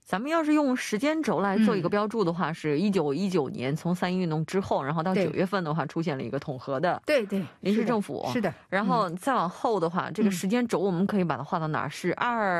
咱们要是用时间轴来做一个标注的话，是1919年从3·1运动之后，然后到9月份的话出现了一个统合的临时政府， 是的。 然后再往后的话，这个时间轴我们可以把它画到哪儿？是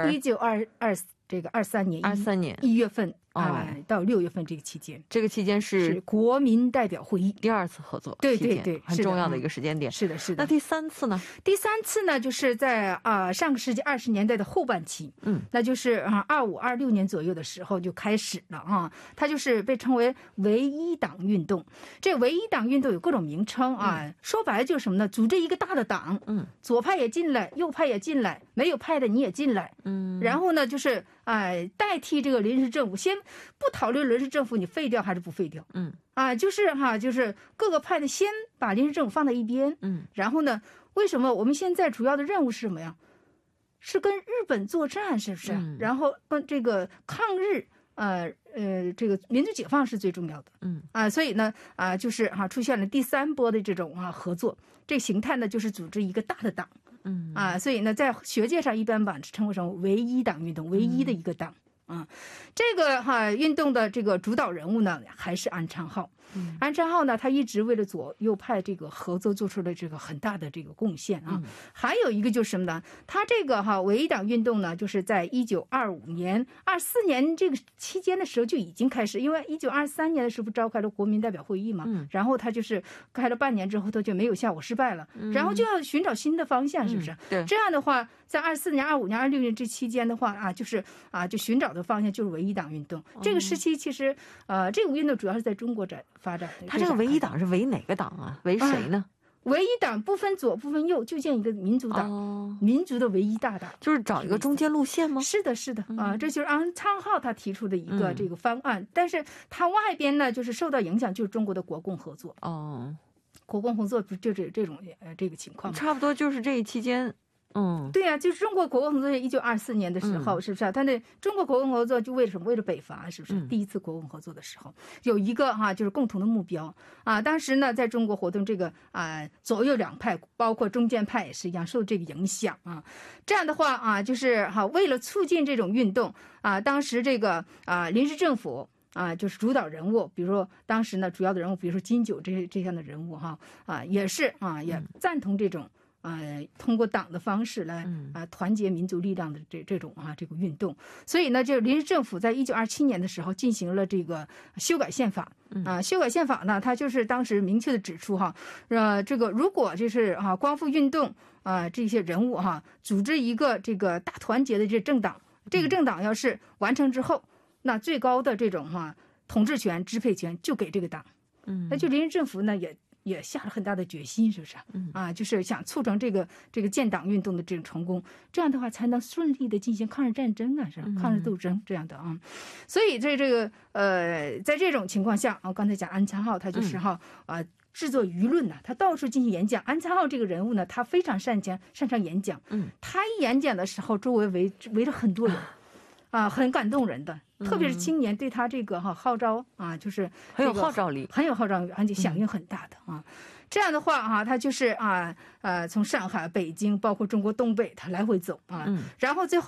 1923年1月份到6月份这个期间， 这个期间是国民代表会议第2次合作， 对对对， 很重要的一个时间点。 是的，是的。 那第3次呢？ 第3次呢，就是在上个世纪20年代的后半期，那就是25、26年左右的时候就开始了啊。它就是被称为唯一党运动。这唯一党运动有各种名称啊，说白了就是什么呢？组织一个大的党，左派也进来，右派也进来，没有派的你也进来，然后呢就是代替这个临时政府，先不讨论临时政府你废掉还是不废掉，就是各个派的先把临时政府放在一边，然后呢，为什么我们现在主要的任务是什么呀？是跟日本作战，是不是？然后跟这个抗日，这个民族解放是最重要的，所以呢，就是出现了第3波的这种合作，这个形态呢就是组织一个大的党，所以呢，在学界上一般把称为成唯一党运动，唯一的一个党。这个运动的这个主导人物呢，还是安昌浩。安昌浩呢，他一直为了左右派这个合作做出了这个很大的这个贡献啊。还有一个就是什么呢？他这个唯一党运动呢，就是在1925年、24年这个期间的时候就已经开始，因为1923年的时候召开了国民代表会议嘛，然后他就是开了半年之后，他就没有效果，失败了，然后就要寻找新的方向，是不是？ 对， 这样的话，在24年、25年、26年这期间的话就是就寻找的方向就是唯一党运动。这个时期其实这个运动主要是在中国发展。 他这个唯一党是唯哪个党啊？唯谁呢？ 唯一党不分左不分右，就建一个民族党，民族的唯一大党， 就是找一个中间路线吗？ 是的，是的，这就是安昌浩他提出的一个这个方案，但是他外边呢，就是受到影响，就是中国的国共合作。国共合作不就是这种这个情况吗？ 差不多就是这一期间。 对呀，就是中国国共合作1924年的时候，是不是？他那中国国共合作就为了什么？为了北伐，是不是？第一次国共合作的时候，有一个就是共同的目标当时呢，在中国活动这个左右两派，包括中间派也是一样受这个影响这样的话就是为了促进这种运动当时这个临时政府。就是主导人物，比如说当时呢，主要的人物，比如说金九这样的人物也是也赞同这种通过党的方式来团结民族力量的这种这个运动。所以呢，这临时政府在1927年的时候进行了这个修改宪法修改宪法呢，它就是当时明确的指出这个如果就是光复运动这些人物组织一个这个大团结的这政党，这个政党要是完成之后，那最高的这种统治权、支配权就给这个党。那就临时政府呢也下了很大的决心，是不是就是想促成这个建党运动的这种成功，这样的话才能顺利的进行抗日战争是吧？抗日斗争这样的所以在这个在这种情况下刚才讲安昌浩他就是制作舆论他到处进行演讲。安昌浩这个人物呢，他非常擅长演讲。他一演讲的时候，周围围着很多人很感动人的。特别是青年对他这个号召就是很有号召力， 很有号召力，而且响应很大的这样的话他就是从上海、北京，包括中国东北，他来回走然后最后。